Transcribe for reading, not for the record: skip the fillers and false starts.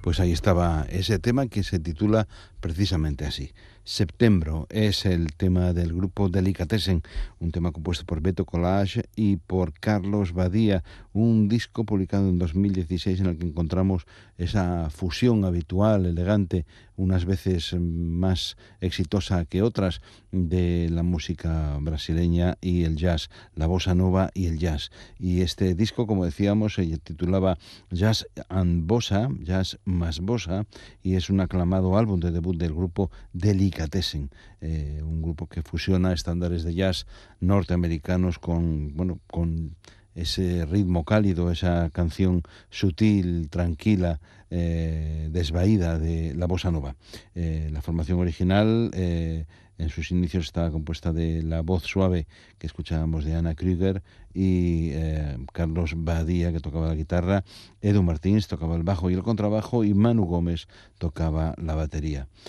Pues ahí estaba ese tema que se titula precisamente así. Septembro es el tema del grupo Delicatessen, un tema compuesto por Beto Collage y por Carlos Badía, un disco publicado en 2016 en el que encontramos esa fusión habitual, elegante, unas veces más exitosa que otras, de la música brasileña y el jazz, la bossa nova y el jazz. Y este disco, como decíamos, se titulaba Jazz and Bossa, Jazz más Bossa, y es un aclamado álbum de debut del grupo Delicatessen, un grupo que fusiona estándares de jazz norteamericanos con ese ritmo cálido, esa canción sutil, tranquila, desvaída de la bossa nova. La formación original en sus inicios estaba compuesta de la voz suave que escuchábamos de Anna Krüger y Carlos Badía, que tocaba la guitarra, Edu Martins tocaba el bajo y el contrabajo y Manu Gómez tocaba la batería.